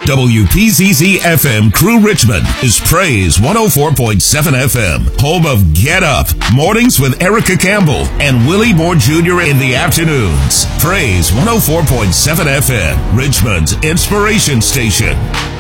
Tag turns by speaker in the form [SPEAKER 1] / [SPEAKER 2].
[SPEAKER 1] WPZZ FM Crew Richmond is Praise 104.7 FM, home of Get Up, mornings with Erica Campbell and Willie Moore Jr. in the afternoons. Praise 104.7 FM, Richmond's inspiration station.